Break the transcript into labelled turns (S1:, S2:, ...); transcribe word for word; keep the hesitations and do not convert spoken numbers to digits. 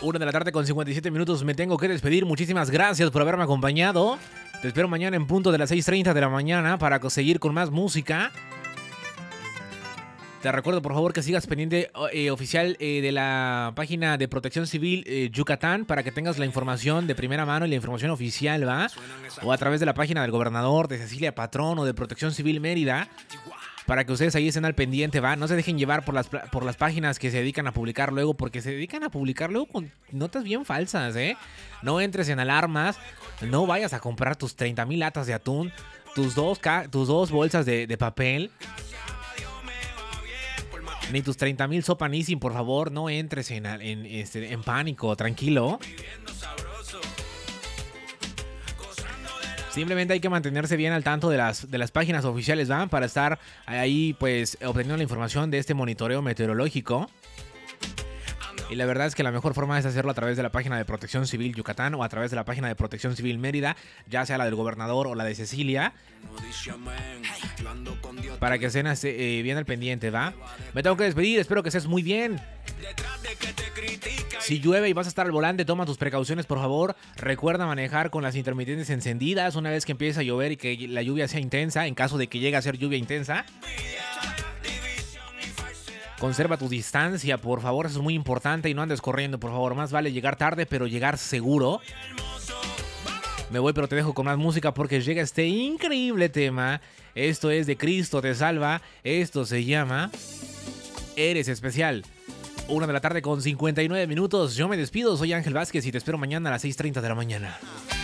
S1: Una de la tarde con cincuenta y siete minutos. Me tengo que despedir. Muchísimas gracias por haberme acompañado. Te espero mañana en punto de las seis treinta de la mañana para seguir con más música. Te recuerdo, por favor, que sigas pendiente eh, oficial eh, de la página de Protección Civil eh, Yucatán para que tengas la información de primera mano y la información oficial, ¿va? O a través de la página del gobernador, de Cecilia Patrón o de Protección Civil Mérida, para que ustedes ahí estén al pendiente, ¿va? No se dejen llevar por las, por las páginas que se dedican a publicar luego, porque se dedican a publicar luego con notas bien falsas, ¿eh? No entres en alarmas, no vayas a comprar tus treinta mil latas de atún, tus dos, ca- tus dos bolsas de, de papel, ni tus treinta mil sopa Nissin, por favor, no entres en, en, este, en pánico, tranquilo. Simplemente hay que mantenerse bien al tanto de las, de las páginas oficiales, ¿va? Para estar ahí, pues, obteniendo la información de este monitoreo meteorológico. Y la verdad es que la mejor forma es hacerlo a través de la página de Protección Civil Yucatán o a través de la página de Protección Civil Mérida, ya sea la del gobernador o la de Cecilia, para que estén eh, bien al pendiente, ¿va? Me tengo que despedir, espero que estés muy bien. Si llueve y vas a estar al volante, toma tus precauciones, por favor. Recuerda manejar con las intermitentes encendidas una vez que empiece a llover y que la lluvia sea intensa, en caso de que llegue a ser lluvia intensa. Conserva tu distancia, por favor, eso es muy importante y no andes corriendo, por favor. Más vale llegar tarde, pero llegar seguro. Me voy, pero te dejo con más música porque llega este increíble tema. Esto es de Cristo te salva. Esto se llama Eres Especial. Una de la tarde con cincuenta y nueve minutos. Yo me despido, soy Ángel Vázquez y te espero mañana a las seis treinta de la mañana.